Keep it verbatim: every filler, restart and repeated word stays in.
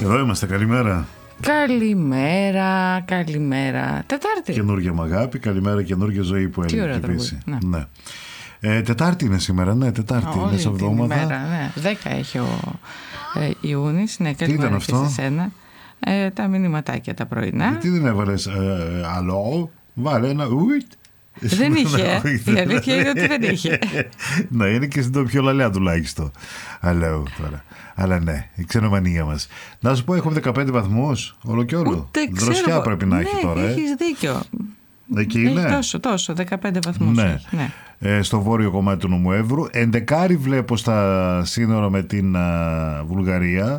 Εδώ είμαστε, καλημέρα. Καλημέρα, καλημέρα. Τετάρτη. Καινούργια μ' αγάπη, καλημέρα, καινούργια ζωή που έλεγε η Φύση. Ναι. Ναι. Ε, τετάρτη είναι σήμερα, ναι, Τετάρτη. Όλη είναι σε εβδομάδα. Ημέρα, ναι. Δέκα έχει ο ε, Ιούνις. Ναι, καλημέρα και σε σένα. Ε, τα μηνυματάκια τα πρωινά. Γιατί δεν έβαλες ε, αλό, βάλε ένα ουιτ. Δεν είχε. Η αλήθεια είναι ότι δεν είχε. Ναι, είναι και στην πιο λαλιά τουλάχιστον. Αλλά τώρα. Αλλά ναι, η ξενομανία μας. Να σου πω, έχουμε δεκαπέντε βαθμούς, όλο και όλο. Δροσιά πρέπει να ναι, έχει τώρα. Έχεις ε. δίκιο. Εκεί έχει είναι. Τόσο, τόσο, δεκαπέντε βαθμούς. Ναι. Έχει, ναι. Ε, στο βόρειο κομμάτι του νομού Εύρου. Εντεκάρι βλέπω στα σύνορα με την α, Βουλγαρία.